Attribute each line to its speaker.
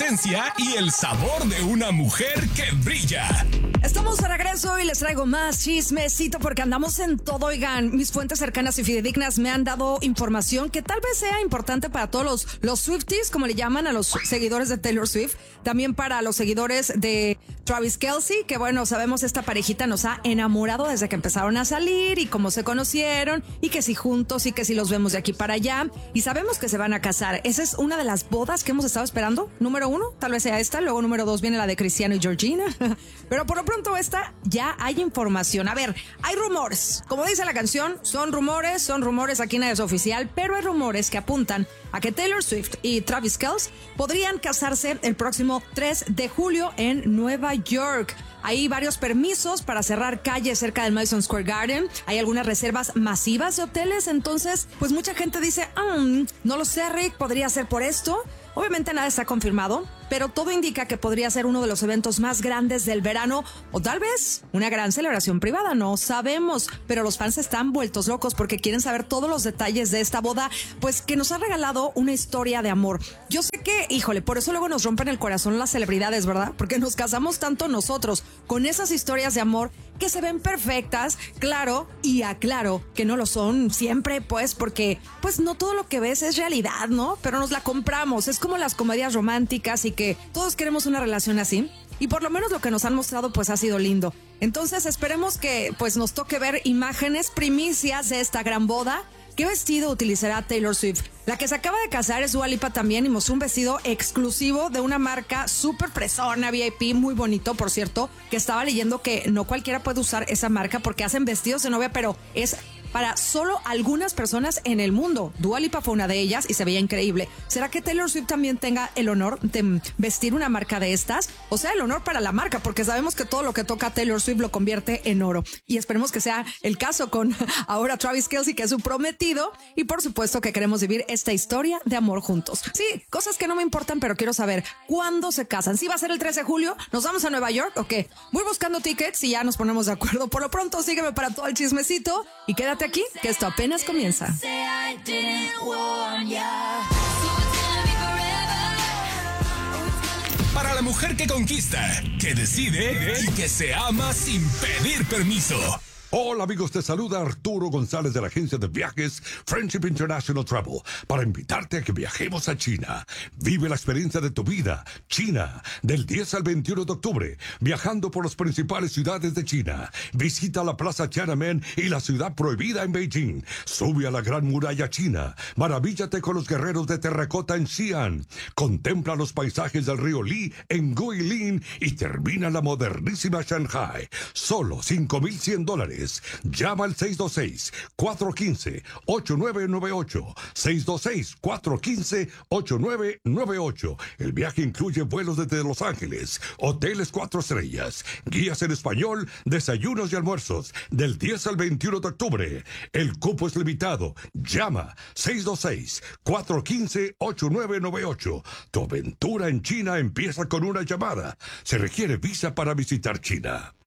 Speaker 1: esencia y el sabor de una mujer que brilla.
Speaker 2: Estamos de regreso y les traigo más chismecito porque andamos en todo. Oigan, mis fuentes cercanas y fidedignas me han dado información que tal vez sea importante para todos los Swifties, como le llaman a los seguidores de Taylor Swift. También para los seguidores de Travis Kelce, que bueno, sabemos esta parejita nos ha enamorado desde que empezaron a salir y cómo se conocieron y que si juntos y que si los vemos de aquí para allá. Y sabemos que se van a casar. Esa es una de las bodas que hemos estado esperando. Número 1, tal vez sea esta. Luego número 2 viene la de Cristiano y Georgina. Pero por lo pronto esta ya hay información. A ver, hay rumores. Como dice la canción, son rumores aquí nada es oficial, pero hay rumores que apuntan a que Taylor Swift y Travis Kelce podrían casarse el próximo 3 de julio en Nueva York. Hay varios permisos para cerrar calles cerca del Madison Square Garden. Hay algunas reservas masivas de hoteles. Entonces, pues mucha gente dice, no lo sé, Rick, podría ser por esto. Obviamente nada está confirmado, pero todo indica que podría ser uno de los eventos más grandes del verano o tal vez una gran celebración privada, no sabemos, pero los fans están vueltos locos porque quieren saber todos los detalles de esta boda, pues que nos ha regalado una historia de amor. Yo sé que, híjole, por eso luego nos rompen el corazón las celebridades, ¿verdad? Porque nos casamos tanto nosotros con esas historias de amor que se ven perfectas, claro, y aclaro que no lo son siempre, pues, porque pues no todo lo que ves es realidad, ¿no? Pero nos la compramos, es como las comedias románticas y que todos queremos una relación así. Y por lo menos lo que nos han mostrado pues ha sido lindo. Entonces esperemos que pues nos toque ver imágenes primicias de esta gran boda. ¿Qué vestido utilizará Taylor Swift? La que se acaba de casar es Dua Lipa también y mostró un vestido exclusivo de una marca súper fresona, VIP, muy bonito, por cierto, que estaba leyendo que no cualquiera puede usar esa marca porque hacen vestidos de novia, pero es para solo algunas personas en el mundo. Dua Lipa fue una de ellas y se veía increíble. ¿Será que Taylor Swift también tenga el honor de vestir una marca de estas? O sea, el honor para la marca, porque sabemos que todo lo que toca Taylor Swift lo convierte en oro. Y esperemos que sea el caso con ahora Travis Kelce, que es su prometido. Y por supuesto que queremos vivir esta historia de amor juntos. Sí, cosas que no me importan, pero quiero saber cuándo se casan. ¿Sí va a ser el 3 de julio? ¿Nos vamos a Nueva York o qué? Voy buscando tickets y ya nos ponemos de acuerdo. Por lo pronto, sígueme para todo el chismecito y quédate aquí, que esto apenas comienza.
Speaker 1: Para la mujer que conquista, que decide y que se ama sin pedir permiso.
Speaker 3: Hola amigos, te saluda Arturo González de la agencia de viajes Friendship International Travel para invitarte a que viajemos a China. Vive la experiencia de tu vida. China, del 10 al 21 de octubre, viajando por las principales ciudades de China. Visita la Plaza Tiananmen y la ciudad prohibida en Beijing. Sube a la Gran Muralla China. Maravíllate con los guerreros de terracota en Xi'an. Contempla los paisajes del río Li en Guilin y termina en la modernísima Shanghai. Solo $5,100. Llama al 626-415-8998. 626-415-8998. El viaje incluye vuelos desde Los Ángeles, hoteles 4 estrellas, guías en español, desayunos y almuerzos, del 10 al 21 de octubre. El cupo es limitado. Llama 626-415-8998. Tu aventura en China empieza con una llamada. Se requiere visa para visitar China.